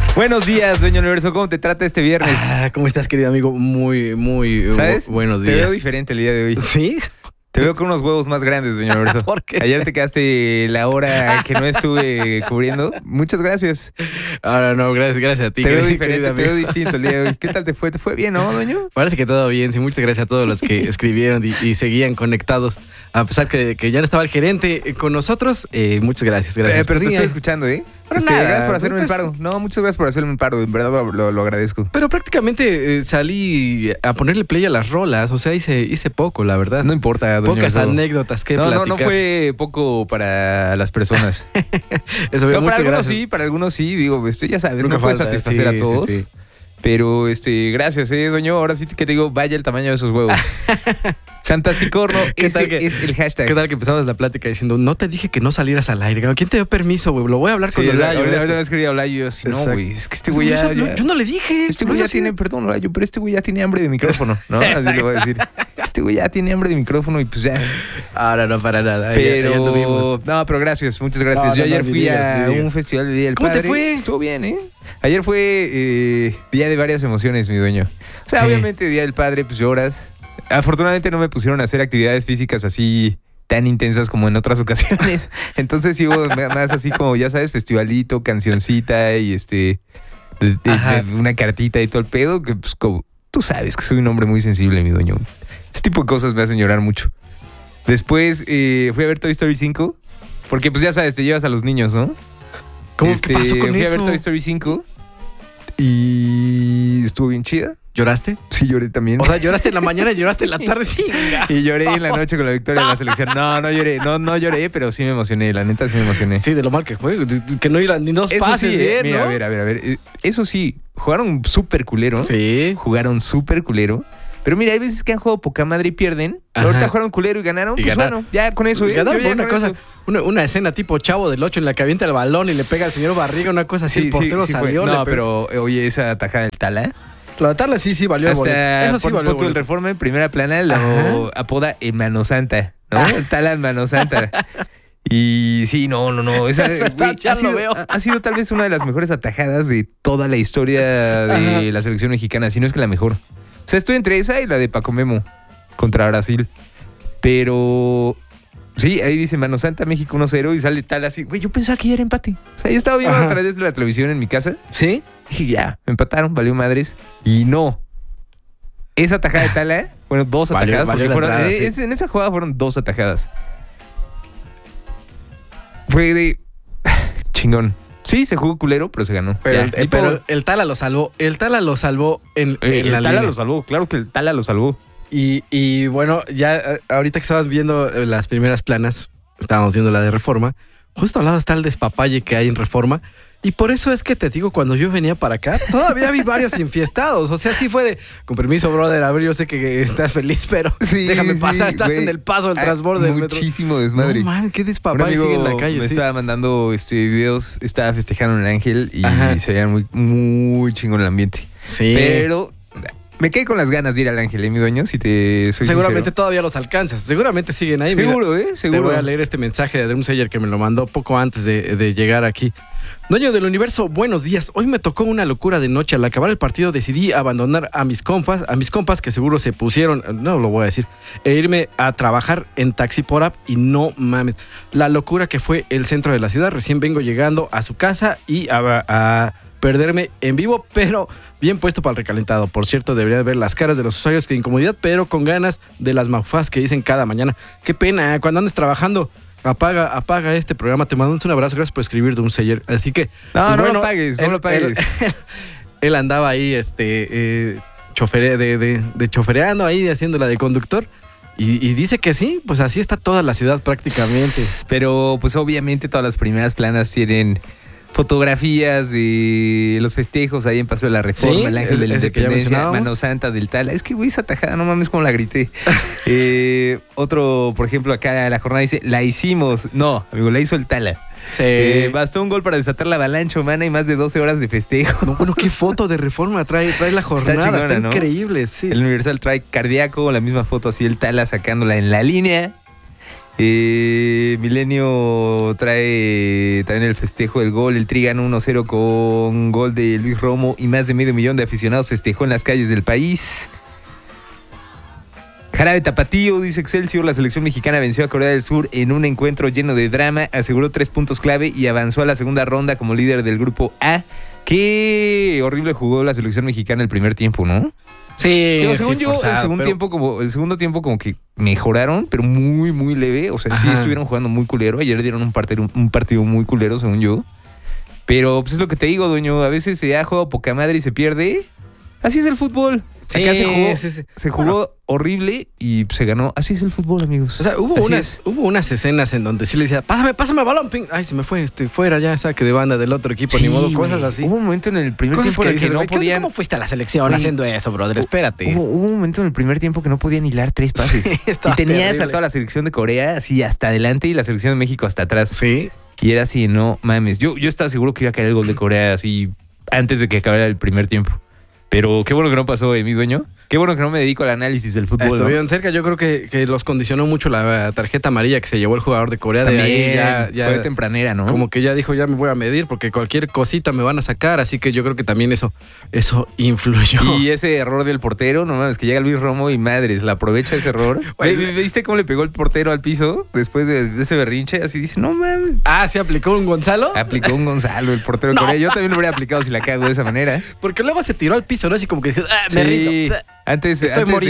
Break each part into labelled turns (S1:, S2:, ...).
S1: Buenos días, dueño universo. ¿Cómo te trata este viernes?
S2: ¿Cómo estás, querido amigo? Muy
S1: ¿Sabes?
S2: buenos días.
S1: Te veo diferente el día de hoy.
S2: ¿Sí?
S1: Te veo con unos huevos más grandes, dueño universo.
S2: ¿Por qué?
S1: Ayer te quedaste la hora que no estuve cubriendo. Muchas gracias.
S2: Ahora no, gracias a ti.
S1: Te veo
S2: querido
S1: diferente, te
S2: amigo.
S1: veo distinto el día de hoy. ¿Qué tal te fue? ¿Te fue bien, no, dueño?
S2: Parece que todo bien, sí, muchas gracias a todos los que escribieron y seguían conectados. A pesar que ya no estaba el gerente con nosotros, muchas gracias.
S1: Pero
S2: Pues
S1: te
S2: sí,
S1: estoy escuchando, ¿eh?
S2: Pero nada,
S1: gracias por hacerme el
S2: pues,
S1: paro. No, muchas gracias por hacerme el paro. En verdad lo agradezco.
S2: Pero prácticamente salí a ponerle play a las rolas, o sea, hice poco, la verdad.
S1: No importa, dueño
S2: Pocas
S1: universo.
S2: anécdotas que
S1: No
S2: platicar.
S1: fue poco para las personas.
S2: Eso,
S1: No,
S2: muchas
S1: para algunos sí, digo, ya sabes,
S2: Nunca
S1: no puedes
S2: falta,
S1: satisfacer a
S2: sí,
S1: todos.
S2: sí.
S1: Pero, gracias, dueño. Ahora sí que te digo, vaya el tamaño de esos huevos. Santasticorno, ese es el hashtag.
S2: ¿Qué tal que empezamos la plática diciendo, no te dije que no salieras al aire? ¿Quién te dio permiso, güey? Lo voy a hablar con
S1: Sí,
S2: Olayo.
S1: ahorita me has querido hablar y yo así, no,
S2: Exacto.
S1: güey, es que este güey ya...
S2: Yo no le dije.
S1: Este güey ya tiene, perdón, Olayo, pero este güey ya tiene hambre de micrófono, ¿no? Así le voy a decir. Este güey ya tiene hambre de micrófono y pues ya.
S2: Ahora no, para nada.
S1: Pero,
S2: Ya tuvimos.
S1: no, pero gracias, muchas gracias.
S2: No,
S1: Yo ayer
S2: ni
S1: fui
S2: digas,
S1: a un festival de Día del
S2: ¿Cómo
S1: Padre.
S2: te fue?
S1: Estuvo bien, ¿eh? Ayer fue día de varias emociones, mi dueño. O sea,
S2: Sí.
S1: obviamente Día del Padre, pues lloras. Afortunadamente no me pusieron a hacer actividades físicas así tan intensas como en otras ocasiones. Entonces sí hubo más así como, ya sabes, festivalito, cancioncita y una cartita y todo el pedo. Que pues como, tú sabes que soy un hombre muy sensible, mi dueño. Ese tipo de cosas me hacen llorar mucho. Después fui a ver Toy Story 5. Porque pues ya sabes, te llevas a los niños, ¿no?
S2: ¿Cómo? ¿Qué pasó con
S1: fui a
S2: eso?
S1: ver Toy Story 5 y estuvo bien chida.
S2: ¿Lloraste?
S1: Sí, lloré también.
S2: O sea, lloraste en la mañana y lloraste en la tarde. Chinga.
S1: Y lloré en la noche con la victoria de la selección. No lloré. No lloré, pero sí me emocioné. La neta sí me emocioné.
S2: Sí, de lo mal que juego. Que no iban ni dos
S1: Eso
S2: pases,
S1: sí, mira,
S2: ¿no?
S1: a ver. Eso sí, jugaron súper culero.
S2: Sí.
S1: Jugaron súper culero. Pero mira, hay veces que han jugado poca madre y pierden.
S2: Ajá.
S1: Ahorita jugaron culero y ganaron.
S2: Y
S1: Pues
S2: ganaron.
S1: bueno, ya con eso.
S2: Ganaron
S1: Yo ya
S2: por una
S1: con
S2: cosa,
S1: eso.
S2: una escena tipo Chavo del 8 en la que avienta el balón y le pega al señor Barriga, una cosa así. El portero
S1: fue.
S2: salió.
S1: No,
S2: le pegó.
S1: pero oye, esa tajada del Tala.
S2: La tarde sí valió el boleto.
S1: Hasta
S2: Eso sí valió el
S1: Punto del
S2: boleto.
S1: Reforma en primera plana lo apoda en Mano Santa, ¿no? Tala en Mano Santa. Y sí, no. Esa, güey,
S2: Ya lo veo.
S1: ha sido tal vez una de las mejores atajadas de toda la historia de la selección mexicana, si no es que la mejor. O sea, estoy entre esa y la de Paco Memo contra Brasil. Pero sí, ahí dice Mano Santa, México 1-0 y sale tal así. Güey, yo pensaba que ya era empate. O sea, yo estaba viendo a través de la televisión en mi casa.
S2: ¿Sí?
S1: Dije, ya, me empataron, valió madres. Y no. Esa atajada de Tala, bueno, dos
S2: Valió-
S1: atajadas.
S2: valió
S1: Porque
S2: la
S1: fueron,
S2: entrada, sí.
S1: en esa jugada fueron dos atajadas. Fue de chingón. Sí, se jugó culero, pero se ganó.
S2: Pero,
S1: Ya.
S2: pero el Tala lo salvó. El Tala lo salvó en
S1: el
S2: la
S1: Tala
S2: línea.
S1: lo salvó, claro que el Tala lo salvó.
S2: Y bueno, ya ahorita que estabas viendo las primeras planas, estábamos viendo la de Reforma, justo al lado está el despapalle que hay en Reforma. Y por eso es que te digo, cuando yo venía para acá, todavía vi varios infiestados. O sea, sí fue de, con permiso, brother, a ver, yo sé que estás feliz, pero déjame pasar, estás en el paso del transborde del metro.
S1: Muchísimo desmadre.
S2: No, man, qué
S1: Un
S2: despapalle
S1: amigo
S2: sigue en la calle.
S1: me
S2: sí.
S1: estaba mandando videos, estaba festejando en el Ángel y
S2: Ajá.
S1: se veía muy chingón el ambiente.
S2: Sí.
S1: Pero me quedé con las ganas de ir al Ángel, mi dueño, si te soy
S2: Seguramente
S1: sincero.
S2: todavía los alcanzas. Seguramente siguen ahí.
S1: Seguro,
S2: Mira,
S1: seguro.
S2: Te voy a leer este mensaje de Dream Sayer que me lo mandó poco antes de llegar aquí. Dueño del universo, buenos días. Hoy me tocó una locura de noche. Al acabar el partido decidí abandonar a mis compas que seguro se pusieron, no lo voy a decir, e irme a trabajar en taxi por app y no mames. La locura que fue el centro de la ciudad. Recién vengo llegando a su casa y a perderme en vivo, pero bien puesto para el recalentado. Por cierto, debería ver las caras de los usuarios que incomodidad, pero con ganas de las maufas que dicen cada mañana. Qué pena, cuando andes trabajando. Apaga este programa. Te mandamos un abrazo. Gracias por escribir, Don Sayer. Así que.
S1: No,
S2: pues
S1: no
S2: bueno,
S1: lo pagues, no lo pagues.
S2: Él andaba ahí, chofereando ahí, haciéndola de conductor. Y dice que sí, pues así está toda la ciudad prácticamente.
S1: Pero pues obviamente todas las primeras planas tienen fotografías de los festejos ahí en Paso de la Reforma,
S2: Sí,
S1: el Ángel de la
S2: ese que ya
S1: Independencia,
S2: mencionábamos.
S1: Mano Santa del Tala. Es que güey, esa tajada, no mames cómo la grité. Otro, por ejemplo, acá la jornada dice, la hicimos. No, amigo, la hizo el Tala.
S2: Sí.
S1: Bastó un gol para desatar la avalancha humana y más de 12 horas de festejo.
S2: No, bueno, qué foto de Reforma trae la jornada. Está,
S1: chingona, ¿no?
S2: increíble, sí.
S1: El Universal trae cardíaco, la misma foto así, el Tala sacándola en la línea. Milenio trae también el festejo del gol. El Tri ganó 1-0 con gol de Luis Romo y más de 500,000 de aficionados festejó en las calles del país. Jarabe Tapatío, dice Excelsior, la selección mexicana venció a Corea del Sur en un encuentro lleno de drama, aseguró 3 puntos clave y avanzó a la segunda ronda como líder del grupo A. Qué horrible jugó la selección mexicana el primer tiempo, ¿no?
S2: Sí,
S1: Pero según yo,
S2: forzado,
S1: el segundo tiempo como que mejoraron, pero muy, muy leve. O sea, sí estuvieron jugando muy culero. Ayer dieron un partido muy culero, según yo. Pero pues es lo que te digo, dueño. A veces se ha jugado poca madre y se pierde. Así es el fútbol.
S2: Sí,
S1: Acá se jugó
S2: bueno,
S1: horrible y se ganó. Así es el fútbol, amigos.
S2: O sea, hubo unas escenas en donde sí le decía, pásame el balón, ping. Ay, se me fue, fuera ya, saque de banda del otro equipo,
S1: Sí,
S2: ni modo,
S1: güey.
S2: cosas así.
S1: Hubo un momento en el primer
S2: Cosas
S1: tiempo en el que
S2: dices,
S1: no
S2: güey,
S1: podían.
S2: ¿Cómo fuiste a la selección
S1: Güey,
S2: haciendo eso, brother? Espérate.
S1: Hubo un momento en el primer tiempo que no podían hilar 3 pases.
S2: Sí,
S1: y
S2: estaba
S1: tenías
S2: terrible.
S1: a toda la selección de Corea así hasta adelante y la selección de México hasta atrás.
S2: Sí.
S1: Y era así, no mames. Yo estaba seguro que iba a caer el gol de Corea así antes de que acabara el primer tiempo. Pero qué bueno que no pasó, mi dueño. Qué bueno que no me dedico al análisis del fútbol.
S2: Estuvieron cerca, yo creo que los condicionó mucho la tarjeta amarilla que se llevó el jugador de Corea.
S1: También
S2: de ahí ya
S1: fue tempranera, ¿no?
S2: como que ya dijo, ya me voy a medir porque cualquier cosita me van a sacar, así que yo creo que también eso influyó.
S1: Y ese error del portero, no mames, que llega Luis Romo y madres, la aprovecha ese error. ¿Viste cómo le pegó el portero al piso después de ese berrinche? Así dice, no mames.
S2: ¿Se aplicó un Gonzalo?
S1: Aplicó un Gonzalo, el portero de Corea. Yo también lo habría aplicado si la cago de esa manera.
S2: Porque luego se tiró al piso, ¿no? Así como que dice, me rindo.
S1: Antes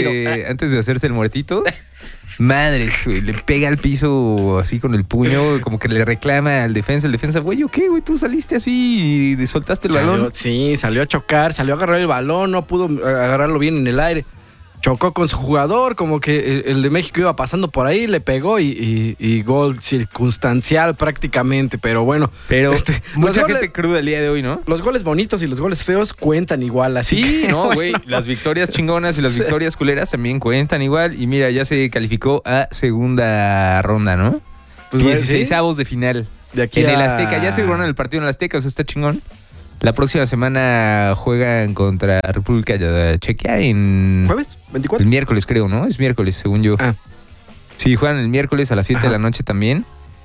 S1: de hacerse el muertito, madres, güey, le pega al piso así con el puño, como que le reclama al defensa. El defensa, güey, ¿qué, güey? Tú saliste así y soltaste el balón.
S2: Sí, salió a chocar, salió a agarrar el balón, no pudo agarrarlo bien en el aire. Chocó con su jugador, como que el de México iba pasando por ahí, le pegó y gol circunstancial prácticamente, pero bueno.
S1: Pero mucha gente cruda el día de hoy, ¿no?
S2: Los goles bonitos y los goles feos cuentan igual, así.
S1: Sí,
S2: que,
S1: no,
S2: bueno.
S1: güey, las victorias chingonas y las victorias culeras también cuentan igual. Y mira, ya se calificó a segunda ronda, ¿no?
S2: Pues
S1: 16avos de final.
S2: De aquí
S1: en el
S2: a-
S1: Azteca, ya se jugaron el partido en el Azteca, o sea, está chingón. La próxima semana juegan contra República Chequia en...
S2: ¿Jueves? ¿24?
S1: El miércoles, creo, ¿no? Es miércoles, según yo.
S2: Ah.
S1: Sí, juegan el miércoles a las 7 de la noche también.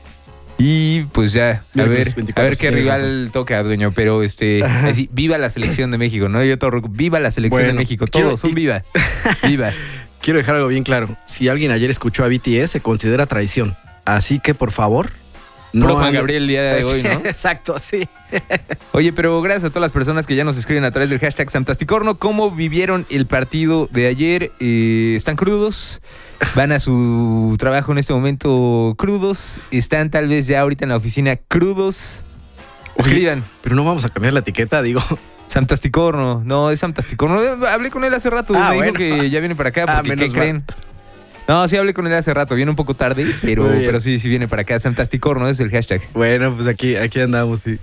S1: Y pues ya,
S2: Miércoles
S1: a
S2: 24,
S1: ver qué
S2: tienes
S1: rival toca, dueño. Pero así, viva la selección de México, ¿no? Yo todo, viva la selección de
S2: Bueno,
S1: México.
S2: quiero-
S1: Todos son viva. Viva.
S2: Quiero dejar algo bien claro. Si alguien ayer escuchó a BTS, se considera traición. Así que, por favor,
S1: Puro Juan
S2: ande-
S1: Gabriel el día de hoy, ¿no?
S2: Exacto, sí.
S1: Oye, pero gracias a todas las personas que ya nos escriben a través del hashtag Santasticorno. ¿Cómo vivieron el partido de ayer? ¿Están crudos? ¿Van a su trabajo en este momento crudos? ¿Están tal vez ya ahorita en la oficina crudos? Escriban.
S2: Pero no vamos a cambiar la etiqueta, digo.
S1: Santasticorno. No, es Santasticorno. Hablé con él hace rato. Me dijo
S2: bueno.
S1: que ya viene para acá porque ¿qué
S2: menos mal.
S1: creen? No, sí hablé con él hace rato. Viene un poco tarde,
S2: Muy
S1: pero
S2: bien.
S1: sí viene para acá. Santasticorno es el hashtag.
S2: Bueno, pues aquí andamos, sí.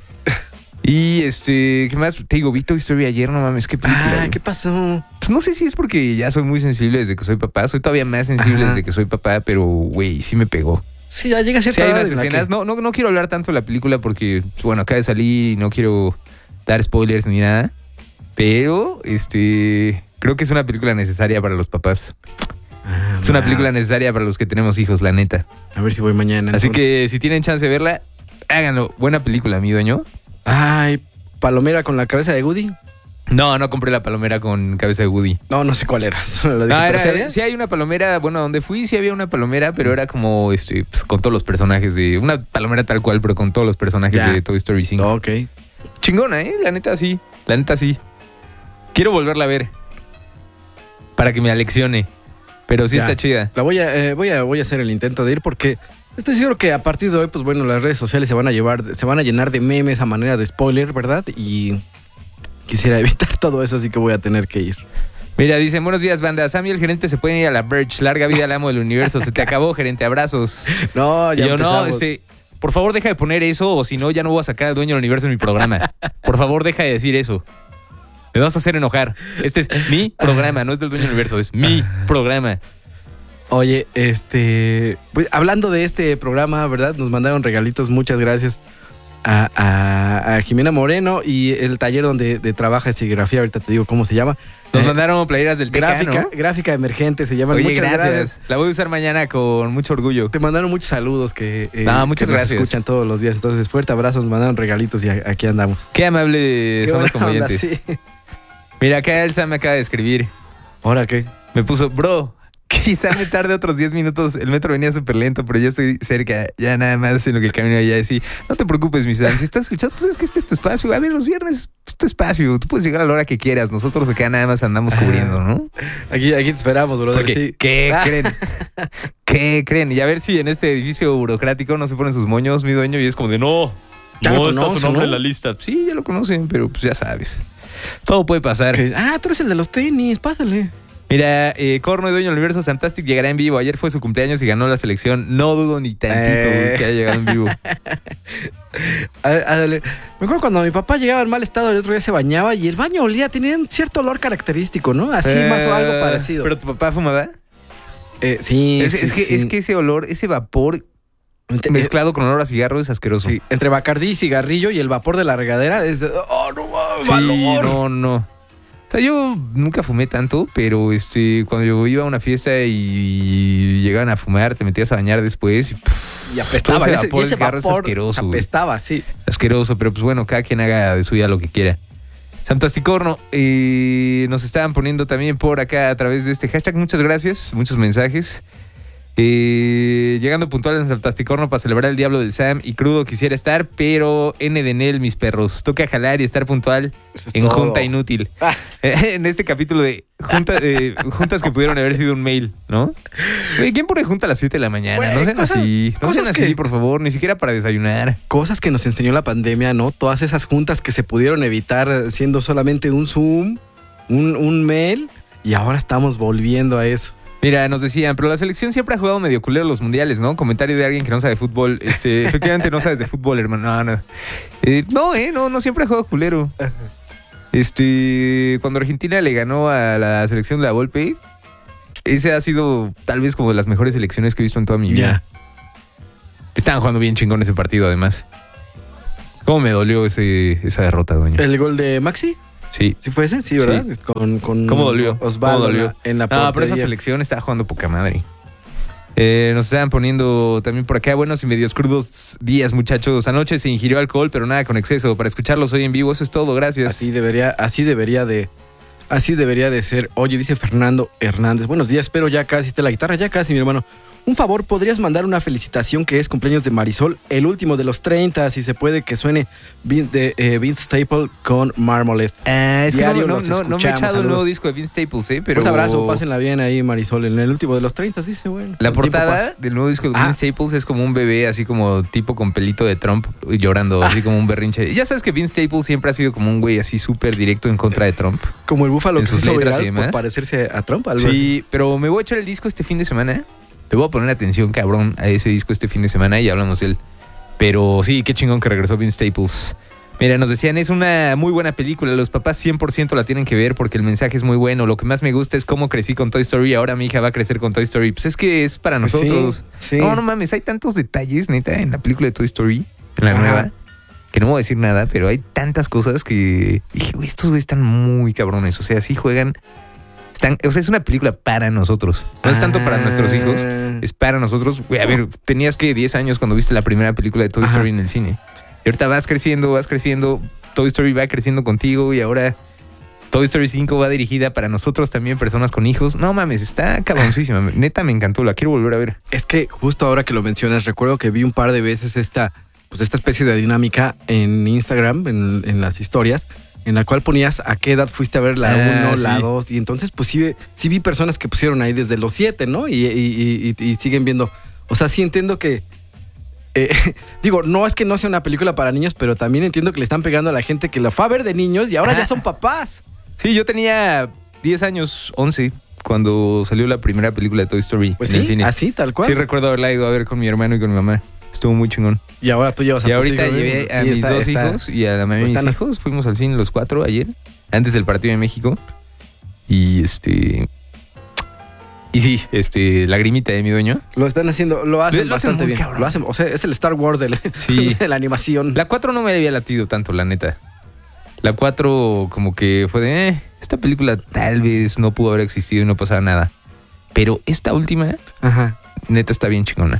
S1: Y ¿qué más? Te digo, vi Toy Story ayer, no mames, qué película. güey.
S2: ¿Qué pasó?
S1: Pues no sé si es porque ya soy muy sensible desde que soy papá. Soy todavía más sensible
S2: Ajá.
S1: desde que soy papá, pero güey, sí me pegó.
S2: Sí, ya llega
S1: Sí
S2: cierta
S1: hay
S2: edad
S1: unas
S2: en la
S1: escenas.
S2: que-
S1: No quiero hablar tanto de la película porque, bueno, acaba de salir y no quiero dar spoilers ni nada. Pero, creo que es una película necesaria para los papás. Es una película necesaria para los que tenemos hijos, la neta.
S2: A ver si voy mañana.
S1: Así
S2: entonces.
S1: que si tienen chance de verla, háganlo. Buena película, mi dueño.
S2: Ay, palomera con la cabeza de Woody.
S1: No compré la palomera con cabeza de Woody.
S2: No sé cuál era. Solo lo dije,
S1: No,
S2: pero ¿sabía?
S1: sí hay una palomera, bueno, donde fui sí había una palomera, pero era como pues, con todos los personajes de... Una palomera tal cual, pero con todos los personajes
S2: Ya.
S1: de Toy Story 5.
S2: Ok.
S1: Chingona, La neta sí. La neta sí. Quiero volverla a ver. Para que me aleccione. Pero sí
S2: Ya.
S1: está chida.
S2: La voy a hacer el intento de ir porque estoy seguro que a partir de hoy, pues bueno, las redes sociales se van a llenar de memes a manera de spoiler, ¿verdad? Y quisiera evitar todo eso, así que voy a tener que ir.
S1: Mira, dicen, buenos días, banda. Sammy y el gerente se pueden ir a la Birch. Larga vida al amo del universo. Se te acabó, gerente. Abrazos.
S2: No,
S1: Y
S2: ya
S1: yo, no,
S2: empezamos.
S1: por favor, deja de poner eso o si no, ya no voy a sacar al dueño del universo en mi programa. Por favor, deja de decir eso. Me vas a hacer enojar. Este es mi programa, no es del dueño del universo, es mi programa.
S2: Oye, pues hablando de este programa, ¿verdad? Nos mandaron regalitos, muchas gracias. a Jimena Moreno y el taller donde trabaja serigrafía, ahorita te digo cómo se llama.
S1: Nos mandaron playeras del TECA, ¿no?
S2: Gráfica emergente se llaman.
S1: Oye,
S2: muchas
S1: gracias. La voy a usar mañana con mucho orgullo.
S2: Te mandaron muchos saludos que,
S1: muchas
S2: que nos
S1: gracias.
S2: escuchan todos los días. Entonces, fuerte abrazo, nos mandaron regalitos y aquí andamos.
S1: Qué amables son los
S2: buena onda,
S1: comediantes.
S2: sí.
S1: Mira, acá Elsa me acaba de escribir.
S2: ¿Ahora qué?
S1: Me puso, bro, quizá me tarde otros 10 minutos. El metro venía súper lento, pero ya estoy cerca. Ya nada más en lo que camino allá. Y sí, no te preocupes, mi Sam. Si estás escuchando, tú sabes que este es tu espacio. A ver, los viernes es tu espacio. Tú puedes llegar a la hora que quieras. Nosotros acá nada más andamos cubriendo, ¿no?
S2: Aquí te esperamos, brother.
S1: Porque,
S2: Sí.
S1: ¿qué creen? ¿Qué creen? Y a ver si en este edificio burocrático no se ponen sus moños, mi dueño, y es como de no.
S2: Ya
S1: No
S2: lo
S1: está su
S2: conocen,
S1: nombre
S2: ¿no?
S1: en la lista. Sí, ya lo conocen, pero pues ya sabes. Todo puede pasar.
S2: Tú eres el de los tenis, pásale.
S1: Mira, Corno y dueño del universo Fantastic llegará en vivo. Ayer fue su cumpleaños y ganó la selección. No dudo ni tantito que haya llegado en vivo.
S2: Me acuerdo cuando mi papá llegaba en mal estado, el otro día se bañaba y el baño olía, tenía un cierto olor característico, ¿no? Así más o algo parecido.
S1: ¿Pero tu papá fumaba?
S2: Sí,
S1: Es que ese olor, ese vapor mezclado con olor a cigarro es asqueroso.
S2: Sí, entre Bacardí y cigarrillo y el vapor de la regadera es... ¡Oh, no mames!
S1: Sí, no. O sea, yo nunca fumé tanto, pero cuando yo iba a una fiesta y llegaban a fumar, te metías a bañar después y
S2: Y apestaba.
S1: ese vapor de cigarro es asqueroso.
S2: Se apestaba, sí.
S1: Asqueroso, pero pues bueno, cada quien haga de su vida lo que quiera. Fantasticorno, nos estaban poniendo también por acá a través de este hashtag. Muchas gracias, muchos mensajes. Llegando puntual en Fantasticorno para celebrar el Diablo del Sam y crudo quisiera estar, pero N de Nel, mis perros. Toca jalar y estar puntual en
S2: todo.
S1: Junta Inútil. En este capítulo de juntas que pudieron haber sido un mail, ¿no? Oye, ¿quién pone junta a las 7 de la mañana?
S2: Güey,
S1: No sean así. No sean
S2: cosas
S1: así,
S2: que-
S1: por favor. Ni siquiera para desayunar.
S2: Cosas que nos enseñó la pandemia, ¿no? Todas esas juntas que se pudieron evitar siendo solamente un Zoom, un mail, y ahora estamos volviendo a eso.
S1: Mira, nos decían, pero la selección siempre ha jugado medio culero los mundiales, ¿no? Comentario de alguien que no sabe de fútbol. Efectivamente no sabes de fútbol, hermano. No siempre ha jugado culero. Cuando Argentina le ganó a la selección de la Volpe, ese ha sido tal vez como de las mejores selecciones que he visto en toda mi vida. Estaban jugando bien chingón ese partido, además. ¿Cómo me dolió esa derrota, doña?
S2: ¿El gol de Maxi?
S1: Sí.
S2: ¿Sí fue ese? Sí, ¿verdad?
S1: Sí.
S2: Con
S1: ¿Cómo dolió?
S2: Osvaldo
S1: ¿Cómo dolió?
S2: en la
S1: No, pero esa
S2: portería.
S1: selección estaba jugando poca madre. Nos estaban poniendo también por acá buenos y medios crudos días, muchachos. Anoche se ingirió alcohol, pero nada con exceso. Para escucharlos hoy en vivo, eso es todo. Gracias.
S2: Así debería de ser. Oye, dice Fernando Hernández. Buenos días, espero ya casi esté la guitarra. Ya casi, mi hermano. Un favor, ¿podrías mandar una felicitación que es cumpleaños de Marisol? El último de los 30, si se puede, que suene Vince Staple con Marmalade.
S1: Es que
S2: Diario
S1: no
S2: los
S1: me he
S2: escuchamos,
S1: echado el
S2: saludos.
S1: nuevo disco de Vince Staples, pero...
S2: Un abrazo, pásenla bien ahí, Marisol. En el último de los 30, dice, bueno.
S1: La
S2: el tiempo
S1: portada
S2: pasa.
S1: del nuevo disco de
S2: Ah.
S1: Vince Staples es como un bebé, así como tipo con pelito de Trump, llorando, así como un berrinche. Y ya sabes que Vince Staples siempre ha sido como un güey así súper directo en contra de Trump.
S2: Como el búfalo
S1: en
S2: que
S1: sus
S2: se hizo
S1: letras y
S2: viral
S1: demás.
S2: por parecerse a Trump. algo así.
S1: Sí, pero me voy a echar el disco este fin de semana. Le voy a poner atención, cabrón, a ese disco este fin de semana y hablamos de él. Pero sí, qué chingón que regresó Vince Staples. Mira, nos decían, es una muy buena película. Los papás 100% la tienen que ver porque el mensaje es muy bueno. Lo que más me gusta es cómo crecí con Toy Story y ahora mi hija va a crecer con Toy Story. Pues es que es para
S2: Pues
S1: nosotros.
S2: sí.
S1: No mames, hay tantos detalles, neta, en la película de Toy Story, en la
S2: Ajá.
S1: nueva, que no voy a decir nada, pero hay tantas cosas que dije, güey, estos güeyes están muy cabrones. O sea, sí juegan... O sea, es una película para nosotros. No es tanto para nuestros hijos, es para nosotros. Güey, a ver, tenías que 10 años cuando viste la primera película de Toy
S2: Ajá.
S1: Story en el cine. Y ahorita vas creciendo. Toy Story va creciendo contigo y ahora Toy Story 5 va dirigida para nosotros también, personas con hijos. No mames, está cabroncísima. Neta, me encantó. La quiero volver a ver.
S2: Es que justo ahora que lo mencionas, recuerdo que vi un par de veces esta especie de dinámica en Instagram, en las historias, en la cual ponías a qué edad fuiste a ver la 1, la
S1: sí.
S2: 2, y entonces pues sí vi personas que pusieron ahí desde los 7, ¿no? Y siguen viendo. O sea, sí entiendo que... digo, no es que no sea una película para niños, pero también entiendo que le están pegando a la gente que la fue a ver de niños y ahora
S1: Ajá.
S2: ya son papás.
S1: Sí, yo tenía 10 años, 11, cuando salió la primera película de Toy Story
S2: Pues
S1: en el
S2: sí,
S1: cine.
S2: así, tal cual.
S1: Sí, recuerdo haberla ido a ver con mi hermano y con mi mamá. Estuvo muy chingón.
S2: Y ahora tú llevas a
S1: Y
S2: tus
S1: ahorita
S2: hijos, ¿no?
S1: llevé a
S2: Sí,
S1: mis
S2: está-
S1: dos
S2: está-
S1: hijos y a la mamá de mis
S2: están-
S1: hijos. Fuimos al cine los 4 ayer, antes del partido de México. Y Y sí, lagrimita de mi dueño.
S2: Lo están haciendo, lo hacen bastante bien.
S1: Cabrón.
S2: Lo hacen, o sea, es el Star Wars
S1: Sí.
S2: de la animación.
S1: La 4 no me había latido tanto, la neta. La 4 como que fue de, esta película tal vez no pudo haber existido y no pasaba nada. Pero esta última,
S2: Ajá.
S1: neta, está bien chingona.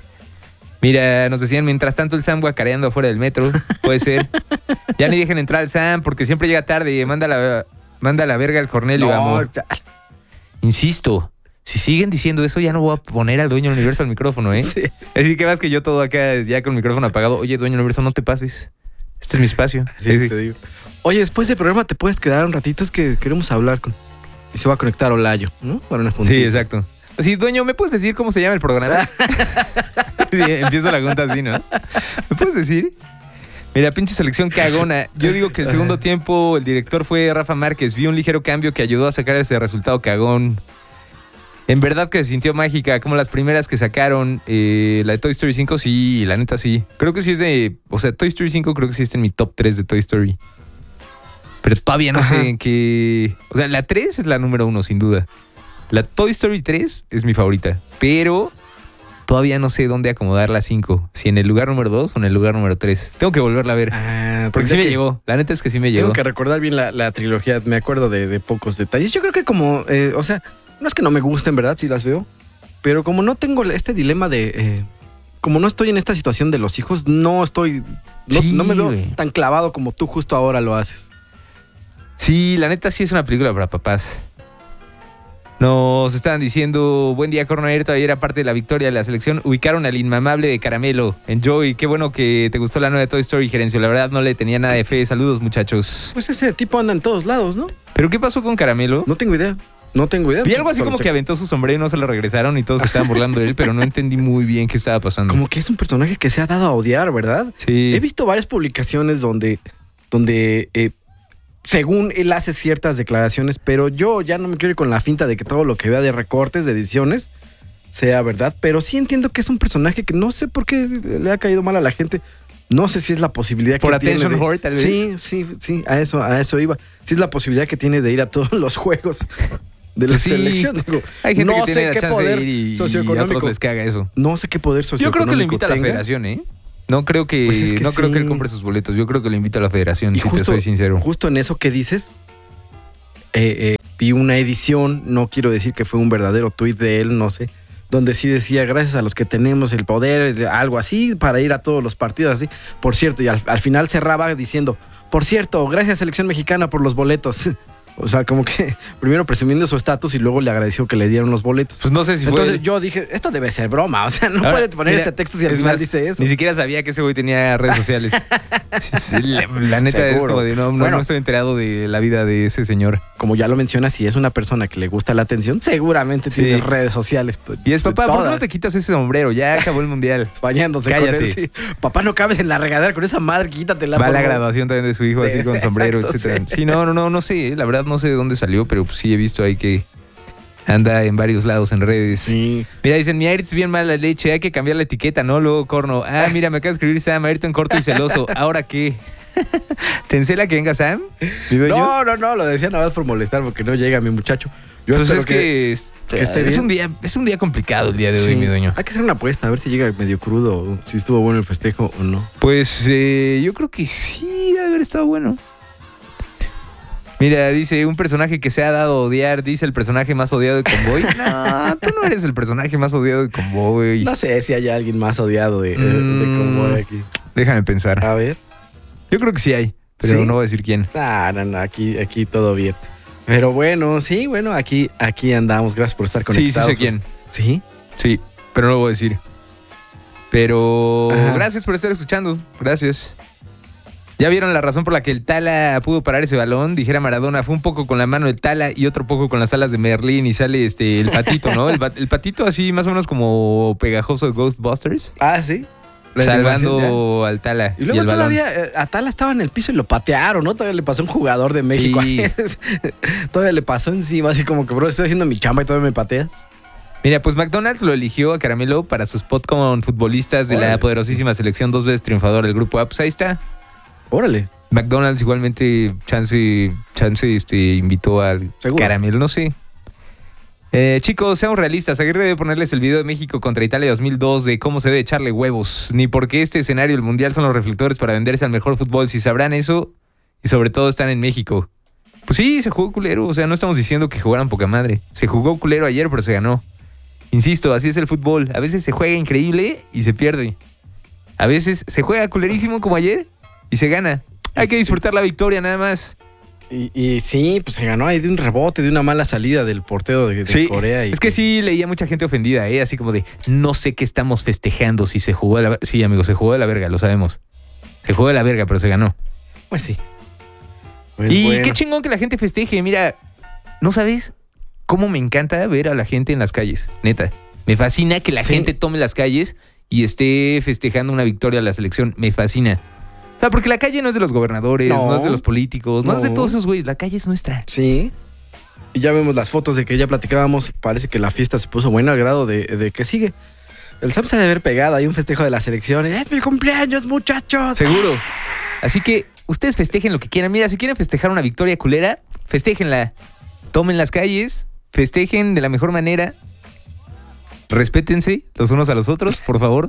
S1: Mira, nos decían, mientras tanto el Sam guacareando afuera del metro. Puede ser. Ya ni dejen entrar al Sam porque siempre llega tarde. Manda la verga al Cornelio, amor. Insisto, si siguen diciendo eso, ya no voy a poner al dueño del universo al micrófono, ¿eh?
S2: Sí.
S1: Así que vas que yo todo acá ya con el micrófono apagado. Oye, dueño del universo, no te pases. Este es mi espacio.
S2: Sí, te digo. Oye, después del programa te puedes quedar un ratito, es que queremos hablar con... Y se va a conectar Olayo, ¿no? Para una juntita.
S1: Sí, exacto. Sí, dueño, ¿me puedes decir cómo se llama el programa? Sí, empiezo la cuenta así, ¿no? ¿Me puedes decir? Mira, pinche selección cagona. Yo digo que el segundo tiempo el director fue Rafa Márquez. Vi un ligero cambio que ayudó a sacar ese resultado cagón. En verdad que se sintió mágica, como las primeras que sacaron. La de Toy Story 5, sí, la neta sí. Creo que sí es de... O sea, Toy Story 5 creo que sí está en mi top 3 de Toy Story. Pero todavía no sé en qué... O sea, la 3 es la número 1, sin duda. La Toy Story 3 es mi favorita. Pero todavía no sé dónde acomodar la 5. Si en el lugar número 2 o en el lugar número 3. Tengo que volverla a ver. Porque sí me llegó. La neta es que sí me llegó.
S2: Tengo que recordar bien la trilogía. Me acuerdo de pocos detalles. Yo creo que como... o sea, no es que no me gusten, ¿verdad? Sí las veo. Pero como no tengo este dilema de... como no estoy en esta situación de los hijos, no estoy... No me veo tan clavado como tú justo ahora lo haces.
S1: Sí, la neta sí es una película para papás. Nos estaban diciendo, buen día, Corner, todavía era parte de la victoria de la selección. Ubicaron al inmamable de Caramelo. Enjoy, qué bueno que te gustó la nueva de Toy Story, Gerencio. La verdad no le tenía nada de fe. Saludos, muchachos.
S2: Pues ese tipo anda en todos lados, ¿no?
S1: ¿Pero qué pasó con Caramelo?
S2: No tengo idea. Vi
S1: algo así como que aventó su sombrero y no se lo regresaron y todos se estaban burlando de él, pero no entendí muy bien qué estaba pasando.
S2: Como que es un personaje que se ha dado a odiar, ¿verdad?
S1: Sí.
S2: He visto varias publicaciones donde según él hace ciertas declaraciones, pero yo ya no me quiero ir con la finta de que todo lo que vea de recortes, de ediciones, sea verdad. Pero sí entiendo que es un personaje que no sé por qué le ha caído mal a la gente. No sé si es la posibilidad
S1: por
S2: que tiene.
S1: Attention Whore, tal vez.
S2: Sí, a eso iba. Si es la posibilidad que tiene de ir a todos los juegos de la selección. Digo,
S1: hay gente
S2: no
S1: que
S2: sé
S1: tiene
S2: qué
S1: la chance
S2: poder
S1: de ir y
S2: socioeconómico.
S1: a otros les caga eso.
S2: No sé qué poder socioeconómico.
S1: Yo creo que le invita a la
S2: tenga.
S1: federación, ¿eh? No creo que,
S2: Pues es que
S1: no creo
S2: sí.
S1: que él compre sus boletos. Yo creo que le invita a la federación,
S2: Y
S1: si
S2: justo,
S1: te soy sincero.
S2: Justo en eso que dices, vi una edición, no quiero decir que fue un verdadero tuit de él, no sé, donde sí decía, gracias a los que tenemos el poder, algo así, para ir a todos los partidos así. Por cierto, y al final cerraba diciendo, por cierto, gracias Selección Mexicana por los boletos. O sea, como que primero presumiendo su estatus y luego le agradeció que le dieron los boletos.
S1: Pues no sé si
S2: Entonces
S1: fue...
S2: yo dije, esto debe ser broma. O sea, no puede poner este texto si al final dice eso.
S1: Ni siquiera sabía que ese güey tenía redes sociales. Sí, la neta
S2: Seguro.
S1: es como de no
S2: Bueno.
S1: estoy enterado de la vida de ese señor.
S2: Como ya lo mencionas, si es una persona que le gusta la atención, seguramente
S1: Sí.
S2: tiene redes sociales.
S1: Y es, papá, ¿por qué no
S2: todas.
S1: te quitas ese sombrero? Ya acabó el mundial.
S2: Bañándose con
S1: Cállate.
S2: él, sí. Papá, no cabes en la regadera con esa madre, quítatela.
S1: Va a
S2: por
S1: la
S2: favor.
S1: graduación también de su hijo así con sombrero,
S2: Exacto,
S1: etcétera.
S2: sí.
S1: Sí, no sé. La verdad no sé de dónde salió, pero pues sí he visto ahí que anda en varios lados en redes.
S2: Sí.
S1: Mira, dicen, mi Ayrton es bien mala leche, hay que cambiar la etiqueta, ¿no? Luego, Corno. Ah, mira, me acaba de escribir Sam, Ayrton corto y celoso. ¿Ahora qué? ¿Te encela que venga Sam? ¿Mi dueño?
S2: No, lo decía nada más por molestar porque no llega mi muchacho. Yo
S1: Pues
S2: espero
S1: es que
S2: esté bien.
S1: es un día complicado el día de hoy,
S2: Sí.
S1: mi dueño.
S2: Hay que hacer una apuesta, a ver si llega medio crudo, o si estuvo bueno el festejo o no.
S1: Pues yo creo que sí, debe haber estado bueno. Mira, dice, un personaje que se ha dado a odiar, dice el personaje más odiado de Convoy. No, tú no eres el personaje más odiado de Convoy.
S2: No sé si hay alguien más odiado de Convoy aquí.
S1: Déjame pensar.
S2: A ver.
S1: Yo creo que sí hay, pero
S2: ¿Sí?
S1: no voy a decir quién.
S2: No, aquí todo bien. Pero bueno, sí, bueno, aquí andamos. Gracias por estar
S1: Sí,
S2: conectados.
S1: sí sé quién.
S2: ¿Sí?
S1: Sí, pero no lo voy a decir. Pero
S2: Ajá.
S1: gracias por estar escuchando. Gracias. ¿Ya vieron la razón por la que el Tala pudo parar ese balón? Dijera Maradona, fue un poco con la mano del Tala y otro poco con las alas de Merlín y sale el patito, ¿no? El patito así más o menos como pegajoso de Ghostbusters.
S2: Ah, sí. La animación
S1: Salvando al Tala
S2: ya. Y luego
S1: el balón.
S2: todavía Atala estaba en el piso y lo patearon, ¿no? Todavía le pasó a un jugador de México.
S1: Sí.
S2: Todavía le pasó encima, así como que, bro, estoy haciendo mi chamba y todavía me pateas.
S1: Mira, pues McDonald's lo eligió a Caramelo para su spot con futbolistas de
S2: Órale.
S1: la poderosísima selección 2 veces triunfador del grupo A. Pues ahí está.
S2: Órale.
S1: McDonald's igualmente chance invitó al
S2: Seguro.
S1: Caramelo, no sé. Chicos, seamos realistas. Aguirre debe ponerles el video de México contra Italia 2002 de cómo se debe echarle huevos. Ni porque este escenario del Mundial son los reflectores para venderse al mejor fútbol. Si sabrán eso, y sobre todo están en México. Pues sí, se jugó culero. O sea, no estamos diciendo que jugaran poca madre. Se jugó culero ayer, pero se ganó. Insisto, así es el fútbol. A veces se juega increíble y se pierde. A veces se juega culerísimo como ayer y se gana. Hay que disfrutar la victoria nada más.
S2: Y sí, pues se ganó ahí de un rebote, de una mala salida del portero de
S1: Sí,
S2: Corea.
S1: es que sí leía mucha gente ofendida, así como de, no sé qué estamos festejando si se jugó de la... Sí, amigos, se jugó de la verga, lo sabemos. Se jugó de la verga, pero se ganó.
S2: Pues sí. Pues
S1: y
S2: bueno.
S1: qué chingón que la gente festeje. Mira, ¿no sabes cómo me encanta ver a la gente en las calles? Neta, me fascina que la gente tome las calles y esté festejando una victoria a la selección. Me fascina. O sea, porque la calle no es de los gobernadores, no es de los políticos, no es de todos esos güeyes. La calle es nuestra.
S2: Sí. Y ya vemos las fotos de que ya platicábamos. Parece que la fiesta se puso buena al grado de que sigue. El SAP se ha de haber pegado ahí un festejo de la selección. ¡Es mi cumpleaños, muchachos!
S1: Seguro. Así que ustedes festejen lo que quieran. Mira, si quieren festejar una victoria culera, festéjenla. Tomen las calles, festejen de la mejor manera. Respétense los unos a los otros, por favor.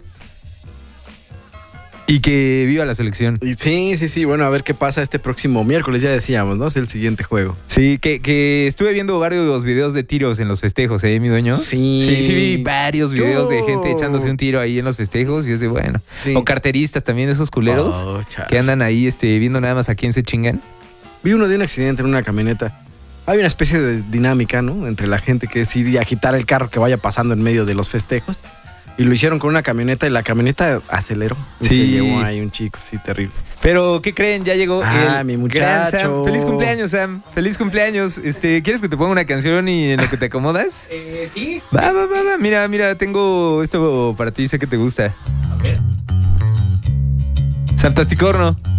S1: Y que viva la selección.
S2: Y sí. Bueno, a ver qué pasa este próximo miércoles. Ya decíamos, ¿no? Es el siguiente juego.
S1: Sí, que estuve viendo varios videos de tiros en los festejos, mi dueño.
S2: Sí.
S1: Sí, vi varios videos de gente echándose un tiro ahí en los festejos y es de bueno.
S2: Sí.
S1: O carteristas también, esos culeros que andan ahí viendo nada más a quién se chingan.
S2: Vi uno de un accidente en una camioneta. Hay una especie de dinámica, ¿no? Entre la gente que decide agitar el carro que vaya pasando en medio de los festejos. Y lo hicieron con una camioneta y la camioneta aceleró. Y se llevó ahí un chico, sí, terrible.
S1: Pero, ¿qué creen? Ya llegó
S2: mi muchacho.
S1: gran Sam. Feliz cumpleaños, Sam. Feliz cumpleaños. ¿Quieres que te ponga una canción y en lo que te acomodas?
S3: Sí.
S1: Va. Mira, tengo esto para ti, sé que te gusta.
S3: A ver.
S1: Santasticorno.